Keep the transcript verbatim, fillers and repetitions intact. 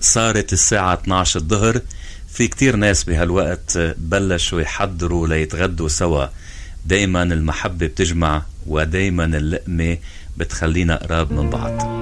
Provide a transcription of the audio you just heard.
صارت الساعة اثناشر الظهر. في كتير ناس بهالوقت بلشوا يحضروا ليتغدوا سوا. دايما المحبة بتجمع، ودايما اللقمة بتخلينا قراب من بعض.